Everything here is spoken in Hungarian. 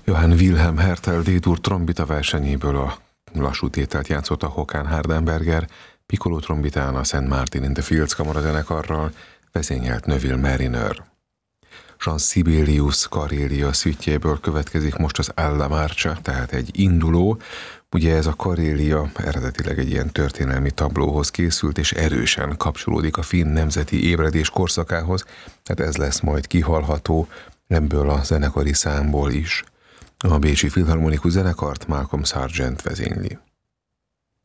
Johann Wilhelm Hertel D-dur trombita versenyéből a lassú tételt játszotta Håkan Hardenberger, piccolo trombitán a St. Martin in the Fields kamarazenekarral, vezényelt Neville Mariner. Jean Sibelius Karélia szütjéből következik most az Alla Marcia, tehát egy induló. Ugye ez a Karélia eredetileg egy ilyen történelmi tablóhoz készült, és erősen kapcsolódik a finn nemzeti ébredés korszakához, tehát ez lesz majd kihallható ebből a zenekari számból is. A Bécsi Filharmonikus Zenekart Malcolm Sargent vezényli.